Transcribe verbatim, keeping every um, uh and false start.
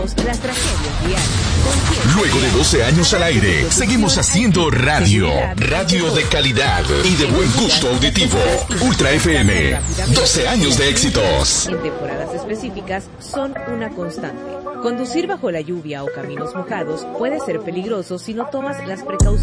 contamos las tragedias diarias. Luego de doce años al aire, seguimos haciendo radio. Radio de calidad y de buen gusto auditivo. Ultra F M. doce años de éxitos. En temporadas específicas son una constante. Conducir bajo la lluvia o caminos mojados puede ser peligroso si no tomas las precauciones